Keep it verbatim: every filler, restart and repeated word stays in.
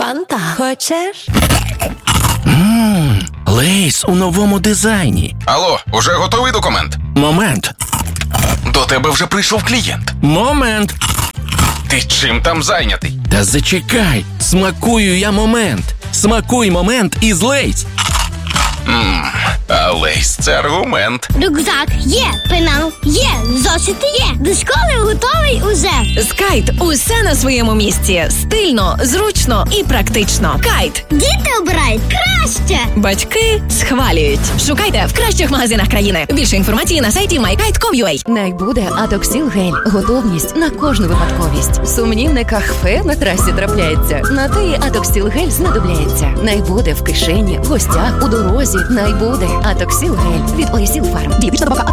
Фанта. Хочеш? Ммм, Лейс у новому дизайні. Алло, уже готовий документ? Момент. До тебе вже прийшов клієнт. Момент. Ти чим там зайнятий? Та зачекай, смакую я момент. Смакуй момент із Лейс. Ммм, а Лейс – це аргумент. Рюкзак є, пенал є, зошити є. До школи готовий уже. З Кайт усе на своєму місці. Стильно, зручно і практично. Кайт. Діти обирають краще. Батьки схвалюють. Шукайте в кращих магазинах країни. Більше інформації на сайті май кайт крапка ком крапка ю а. Найбуде Атоксіл гель. Готовність на кожну випадковість. Сумнівне кахфе на трасі трапляється. На те і Атоксіл гель знадобляється. Найбуде в кишені, в гостях, у дорозі. Найбуде Атоксіл гель від Оїсіл Фарм. Дієвічна добавка